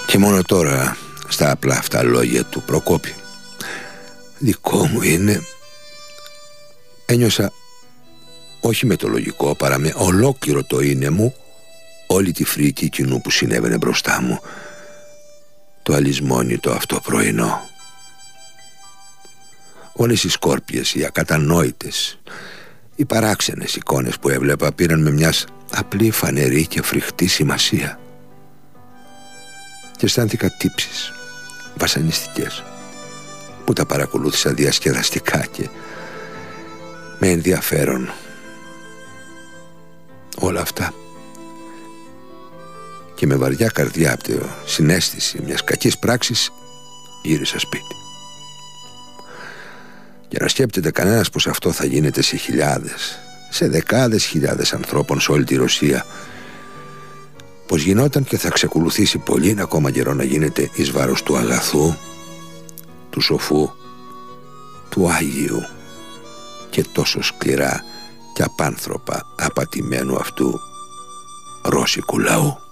Και μόνο τώρα, στα απλά αυτά λόγια του Προκόπη, δικό μου είναι, ένιωσα όχι με το λογικό παρά με ολόκληρο το είναι μου όλη τη φρίκη κοινού που συνέβαινε μπροστά μου, το αλυσμόνητο αυτό πρωινό. Όλες οι σκόρπιες, οι ακατανόητες, οι παράξενες εικόνες που έβλεπα πήραν με μιας απλή φανερή και φρικτή σημασία και αισθάνθηκα τύψεις βασανιστικές που τα παρακολούθησα διασκεδαστικά και με ενδιαφέρον. Όλα αυτά και με βαριά καρδιά από τη συναίσθηση μιας κακής πράξης γύρισα σπίτι. Για να σκέπτεται κανένας πως αυτό θα γίνεται σε χιλιάδες, σε δεκάδες χιλιάδες ανθρώπων σε όλη τη Ρωσία, πως γινόταν και θα εξακολουθήσει πολύ ακόμα καιρό να γίνεται εις βάρος του αγαθού, του σοφού, του Άγιου και τόσο σκληρά και απάνθρωπα απατημένου αυτού ρώσικου λαού.